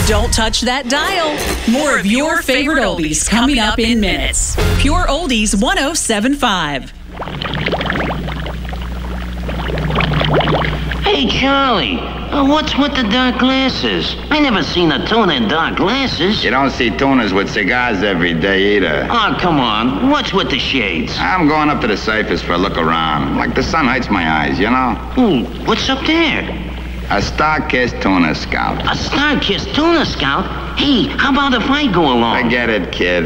Don't touch that dial. More of your favorite oldies coming up in minutes. Pure Oldies 107.5. Hey, Charlie, what's with the dark glasses? I never seen a tuna in dark glasses. You don't see tuners with cigars every day either. Oh, come on. What's with the shades? I'm going up to the surface for a look around. Like the sun hurts my eyes, you know? Ooh, what's up there? A Star-Kissed Tuna Scout. A Star-Kissed Tuna Scout? Hey, how about if I go along? Forget it, kid.